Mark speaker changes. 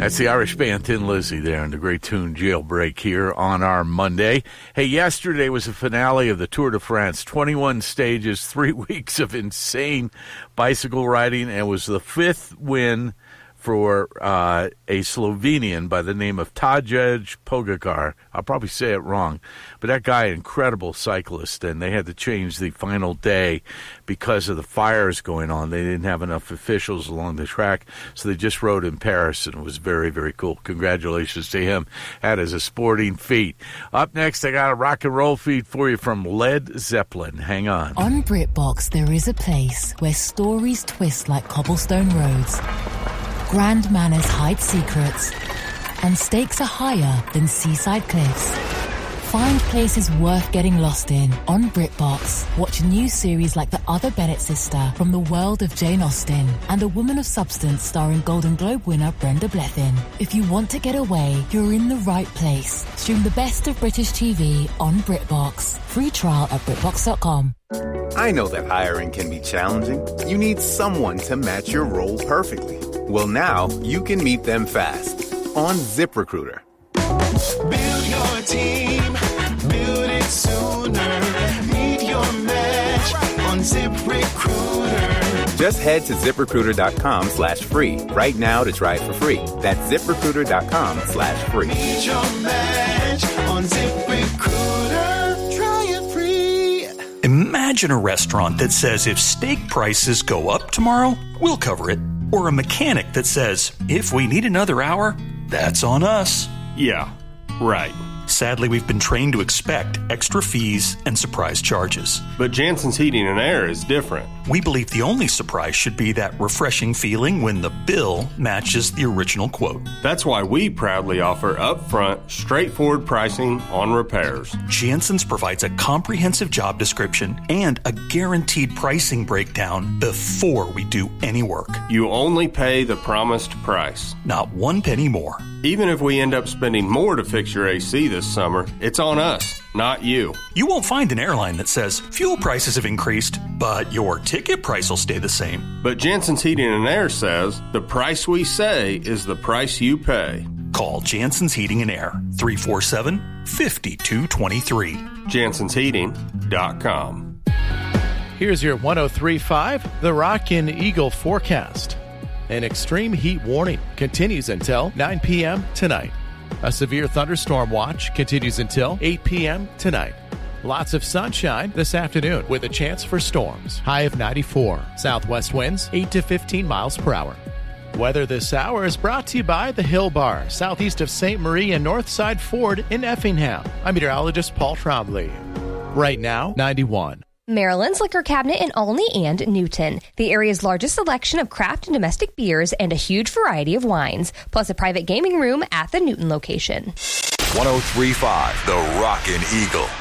Speaker 1: That's the Irish band Thin Lizzy there and the great tune Jailbreak here on our Monday. Hey, yesterday was the finale of the Tour de France. 21 stages, 3 weeks of insane bicycle riding, and it was the fifth win for a Slovenian by the name of Tadej Pogacar. I'll probably say it wrong, but that guy, incredible cyclist, and they had to change the final day because of the fires going on. They didn't have enough officials along the track, so they just rode in Paris, and it was very, very cool. Congratulations to him. That is a sporting feat. Up next, I got a rock and roll feed for you from Led Zeppelin. Hang on.
Speaker 2: On BritBox, there is a place where stories twist like cobblestone roads. Grand manners hide secrets, and stakes are higher than seaside cliffs. Find places worth getting lost in on BritBox. Watch new series like The Other Bennett Sister from the world of Jane Austen and A Woman of Substance starring Golden Globe winner Brenda Blethyn. If you want to get away, you're in the right place. Stream the best of British TV on BritBox. Free trial at BritBox.com.
Speaker 3: I know that hiring can be challenging. You need someone to match your role perfectly. Well, now you can meet them fast on ZipRecruiter.
Speaker 4: Build your team, build it sooner. Meet your match on ZipRecruiter.
Speaker 3: Just head to ZipRecruiter.com/free right now to try it for free. That's ZipRecruiter.com/free.
Speaker 4: Meet your match on ZipRecruiter. Try it free.
Speaker 5: Imagine a restaurant that says if steak prices go up tomorrow, we'll cover it. Or a mechanic that says, if we need another hour, that's on us.
Speaker 6: Yeah, right.
Speaker 5: Sadly, we've been trained to expect extra fees and surprise charges.
Speaker 6: But Jansen's Heating and Air is different.
Speaker 5: We believe the only surprise should be that refreshing feeling when the bill matches the original quote.
Speaker 6: That's why we proudly offer upfront, straightforward pricing on repairs.
Speaker 5: Jansen's provides a comprehensive job description and a guaranteed pricing breakdown before we do any work.
Speaker 6: You only pay the promised price.
Speaker 5: Not 1 penny more.
Speaker 6: Even if we end up spending more to fix your AC this summer, it's on us, not you.
Speaker 5: You won't find an airline that says fuel prices have increased, but your ticket price will stay the same.
Speaker 6: But Jansen's Heating and Air says the price we say is the price you pay.
Speaker 5: Call Jansen's Heating and Air, 347-5223.
Speaker 6: JansensHeating.com.
Speaker 7: Here's your 103.5 The Rockin' Eagle forecast. An extreme heat warning continues until 9 p.m. tonight. A severe thunderstorm watch continues until 8 p.m. tonight. Lots of sunshine this afternoon with a chance for storms. High of 94. Southwest winds 8 to 15 miles per hour. Weather this hour is brought to you by the Hill Bar, southeast of St. Marie and Northside Ford in Effingham. I'm meteorologist Paul Trombley. Right now, 91.
Speaker 8: Maryland's Liquor Cabinet in Olney and Newton. The area's largest selection of craft and domestic beers and a huge variety of wines, plus a private gaming room at the Newton location.
Speaker 9: 103.5 The Rockin' Eagle.